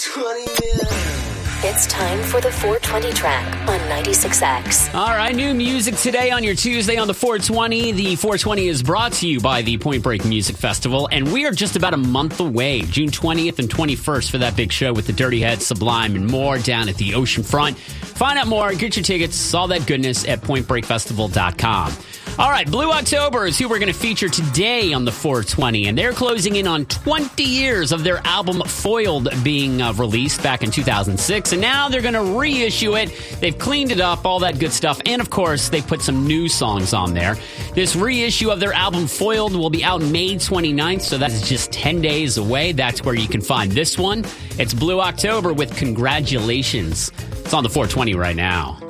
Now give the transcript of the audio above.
420 minutes. It's time for the 420 track on 96X. All right, new music today on your Tuesday on the 420. The 420 is brought to you by the Point Break Music Festival, and we are just about a month away, June 20th and 21st, for that big show with the Dirty Heads, Sublime, and more down at the Ocean Front. Find out more, get your tickets, all that goodness at pointbreakfestival.com. All right, Blue October is who we're going to feature today on the 420, and they're closing in on 20 years of their album Foiled being released back in 2006, and now they're going to reissue it. They've cleaned it up, all that good stuff, and of course, they put some new songs on there. This reissue of their album Foiled will be out May 29th, so that's just 10 days away. That's where you can find this one. It's Blue October with Congratulations. It's on the 420 right now.